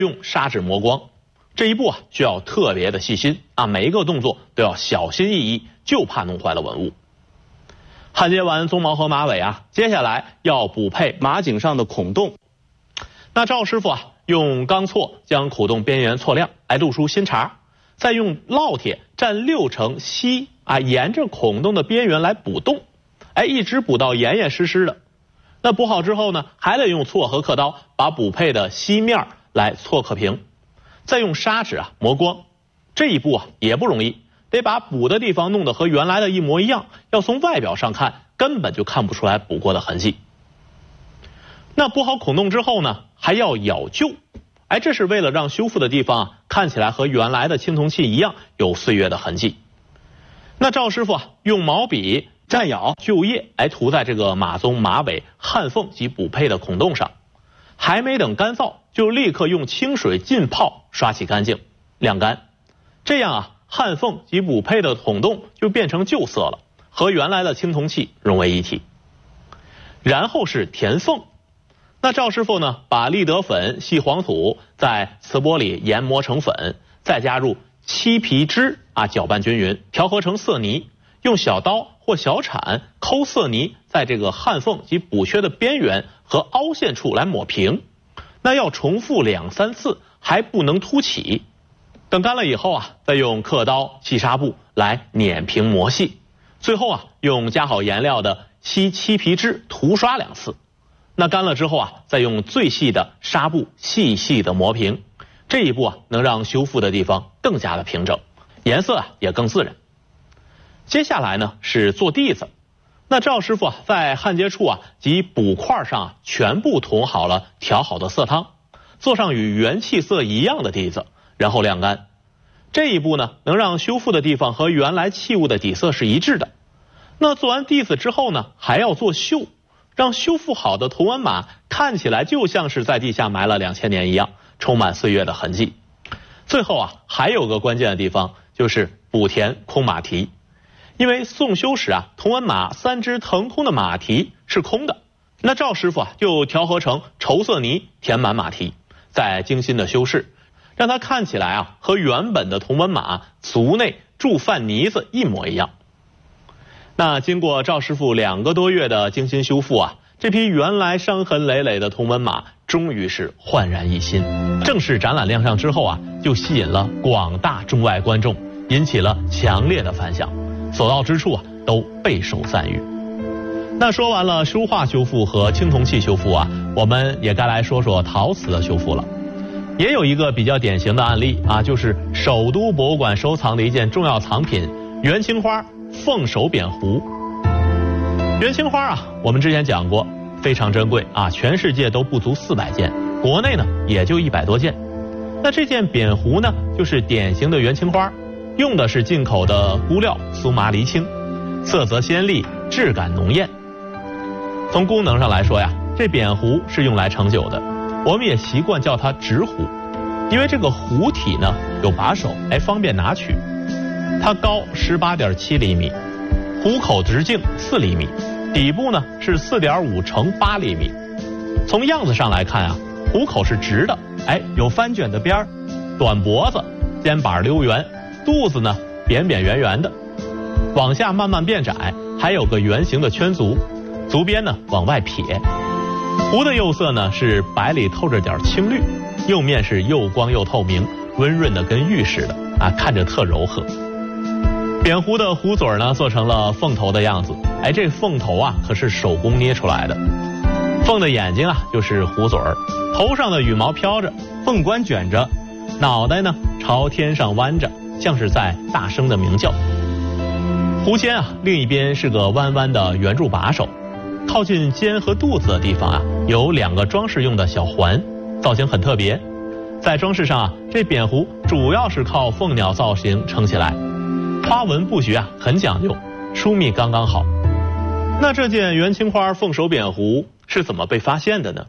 用砂纸磨光。这一步啊需要特别的细心啊，每一个动作都要小心翼翼，就怕弄坏了文物。焊接完鬃毛和马尾啊，接下来要补配马颈上的孔洞。那赵师傅啊，用钢锉将孔洞边缘锉亮，露出新茬，再用烙铁蘸6成锡啊，沿着孔洞的边缘来补洞，一直补到严严实实的。那补好之后呢，还得用锉和刻刀把补配的锡面来锉刻平，再用砂纸啊磨光。这一步啊也不容易，得把补的地方弄得和原来的一模一样，要从外表上看根本就看不出来补过的痕迹。那补好孔洞之后呢，还要咬臼，这是为了让修复的地方啊看起来和原来的青铜器一样有岁月的痕迹。那赵师傅啊用毛笔蘸咬臼液涂在这个马鬃马尾焊缝及补配的孔洞上，还没等干燥就立刻用清水浸泡刷洗干净晾干，这样啊焊缝及补配的孔洞就变成旧色了，和原来的青铜器融为一体。然后是填缝。那赵师傅呢，把立德粉、细黄土在瓷钵里研磨成粉，再加入漆皮汁搅拌均匀，调和成色泥，用小刀或小铲抠色泥，在这个焊缝及补缺的边缘和凹陷处来抹平。那要重复2、3次，还不能凸起。等干了以后啊，再用刻刀、细纱布来碾平磨细，最后啊，用加好颜料的漆皮汁涂刷2次。那干了之后啊，再用最细的纱布细细的磨平，这一步啊，能让修复的地方更加的平整，颜色啊也更自然。接下来呢是做地子。那赵师傅啊在焊接处啊及补块上全部涂好了调好的色汤，做上与原器色一样的地子，然后晾干。这一步呢能让修复的地方和原来器物的底色是一致的。那做完地子之后呢，还要做绣，让修复好的铜文马看起来就像是在地下埋了2000年一样，充满岁月的痕迹。最后啊，还有个关键的地方，就是补填空马蹄。因为宋修时啊，铜文马3只腾空的马蹄是空的，那赵师傅啊就调和成稠色泥填满马蹄，再精心的修饰，让它看起来啊和原本的铜文马足内注饭泥子一模一样。那经过赵师傅2个多月的精心修复啊，这匹原来伤痕累累的铜文马终于是焕然一新。正式展览亮相之后啊，就吸引了广大中外观众，引起了强烈的反响，所到之处啊都备受赞誉。那说完了书画修复和青铜器修复啊，我们也该来说说陶瓷的修复了。也有一个比较典型的案例啊，就是首都博物馆收藏的一件重要藏品元青花凤首扁壶。元青花啊，我们之前讲过，非常珍贵啊，全世界都不足400件，国内呢也就100多件。那这件扁壶呢，就是典型的元青花，用的是进口的钴料苏麻离青，色泽鲜丽，质感浓艳。从功能上来说呀，这扁壶是用来盛酒的，我们也习惯叫它直壶，因为这个壶体呢有把手，方便拿取。它高18.7厘米，壶口直径4厘米，底部呢是4.5乘8厘米。从样子上来看啊，壶口是直的，有翻卷的边儿，短脖子，肩膀溜圆，肚子呢扁扁圆圆的，往下慢慢变窄，还有个圆形的圈足，足边呢往外撇。壶的釉色呢是白里透着点青绿，釉面是又光又透明，温润的跟玉似的啊，看着特柔和。扁壶的壶嘴呢做成了凤头的样子，这凤头啊可是手工捏出来的。凤的眼睛啊就是壶嘴儿，头上的羽毛飘着，凤冠卷着，脑袋呢朝天上弯着，像是在大声的鸣叫。壶尖啊另一边是个弯弯的圆柱把手，靠近肩和肚子的地方啊有2个装饰用的小环，造型很特别。在装饰上啊，这扁壶主要是靠凤鸟造型撑起来，花纹布局啊很讲究，疏密刚刚好。那这件元青花凤首扁壶是怎么被发现的呢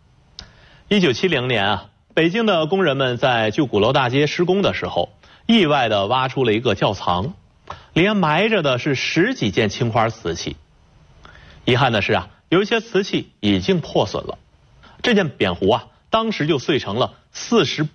？1970年啊，北京的工人们在旧鼓楼大街施工的时候，意外地挖出了一个窖藏，里面埋着的是10几件青花瓷器。遗憾的是啊，有一些瓷器已经破损了。这件扁壶啊， 当时就碎成了40